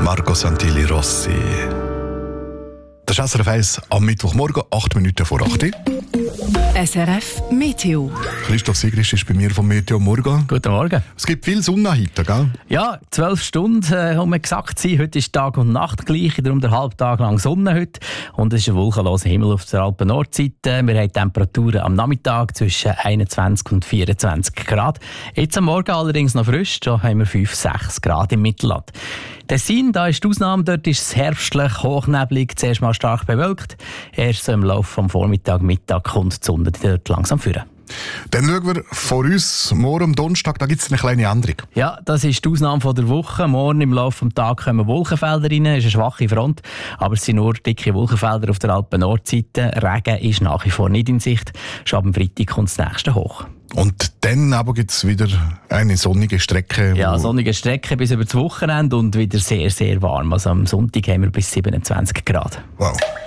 Marco Santilli Rossi. Das ist SRF 1 am Mittwochmorgen, 8 Minuten vor 8 Uhr. SRF Meteo. Christoph Sigrist ist bei mir vom Meteo Morgen. Guten Morgen. Es gibt viel Sonne heute, gell? Ja, 12 Stunden haben wir gesagt. Heute ist Tag und Nacht gleich, darum der halben Tag lang Sonne heute. Und es ist ein wolkenloser Himmel auf der Alpen-Nordseite. Wir haben Temperaturen am Nachmittag zwischen 21 und 24 Grad. Jetzt am Morgen allerdings noch frisch, schon haben wir 5-6 Grad im Mittelland. Tessin, da ist die Ausnahme, dort ist es herbstlich, hochneblig, zuerst mal stark bewölkt. Erst so im Laufe des Vormittag, Mittag kommt die Sonne dort langsam führen. Dann schauen wir vor uns, morgen am Donnerstag, da gibt es eine kleine Änderung. Ja, das ist die Ausnahme von der Woche. Morgen im Laufe des Tages kommen Wolkenfelder rein, es ist eine schwache Front, aber es sind nur dicke Wolkenfelder auf der Alpen-Nordseite. Regen ist nach wie vor nicht in Sicht. Schon am Freitag kommt das nächste hoch. Und dann aber gibt es wieder eine sonnige Strecke. Ja, sonnige Strecke bis über das Wochenende und wieder sehr, sehr warm. Also am Sonntag haben wir bis 27 Grad. Wow.